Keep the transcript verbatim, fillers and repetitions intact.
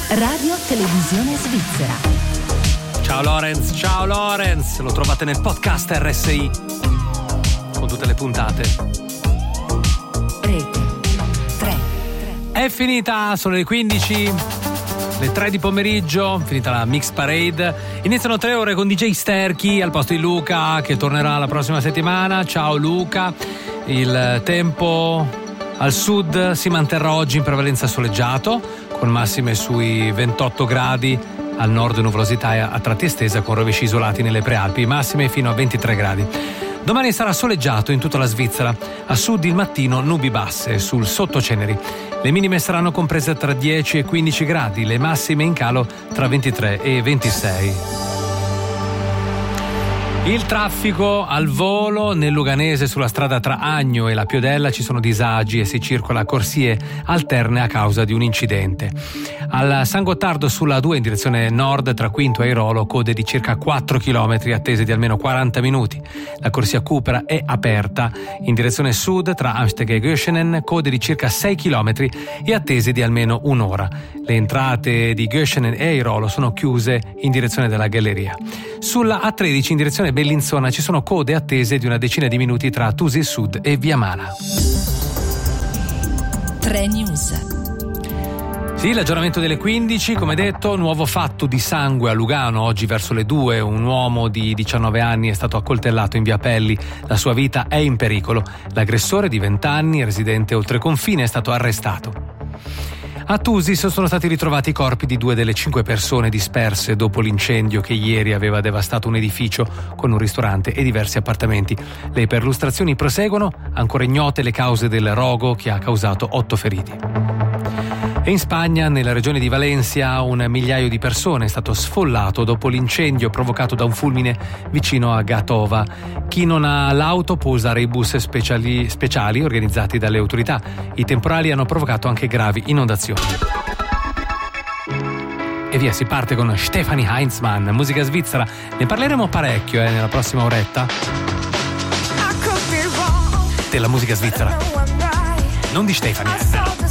Radio Televisione Svizzera. Ciao Lorenz, ciao Lorenz, lo trovate nel podcast R S I con tutte le puntate. Rete tre. È finita, sono le quindici, le tre di pomeriggio, finita la Mix Parade. Iniziano tre ore con D J Sterchi al posto di Luca, che tornerà la prossima settimana. Ciao Luca. Il tempo al sud si manterrà oggi in prevalenza soleggiato, con massime sui ventotto gradi, al nord nuvolosità a tratti estesa con rovesci isolati nelle prealpi, massime fino a ventitré gradi. Domani sarà soleggiato in tutta la Svizzera, a sud il mattino nubi basse sul sottoceneri. Le minime saranno comprese tra dieci e quindici gradi, le massime in calo tra ventitré e ventisei. Il traffico al volo nel Luganese sulla strada tra Agno e la Piodella ci sono disagi e si circola a corsie alterne a causa di un incidente. Al San Gottardo sulla A due in direzione nord tra Quinto e Airolo code di circa quattro chilometri attese di almeno quaranta minuti. La corsia Cupra è aperta in direzione sud tra Amsteg e Göschenen, code di circa sei chilometri e attese di almeno un'ora. Le entrate di Göschenen e Airolo sono chiuse in direzione della galleria. Sulla A tredici in direzione Bellinzona ci sono code attese di una decina di minuti tra Tusi Sud e Via Mala. tre News. Sì, l'aggiornamento delle quindici, come detto, nuovo fatto di sangue a Lugano. Oggi verso le due un uomo di diciannove anni è stato accoltellato in via Pelli. La sua vita è in pericolo. L'aggressore di venti anni, residente oltre confine, è stato arrestato. A Tusi sono stati ritrovati i corpi di due delle cinque persone disperse dopo l'incendio che ieri aveva devastato un edificio con un ristorante e diversi appartamenti. Le perlustrazioni proseguono, ancora ignote le cause del rogo che ha causato otto feriti. E in Spagna, nella regione di Valencia, un migliaio di persone è stato sfollato dopo l'incendio provocato da un fulmine vicino a Gàtova. Chi non ha l'auto può usare i bus speciali, speciali organizzati dalle autorità. I temporali hanno provocato anche gravi inondazioni. E via, si parte con Stefanie Heinzmann, musica svizzera. Ne parleremo parecchio eh, nella prossima oretta della musica svizzera. Non di Stefanie.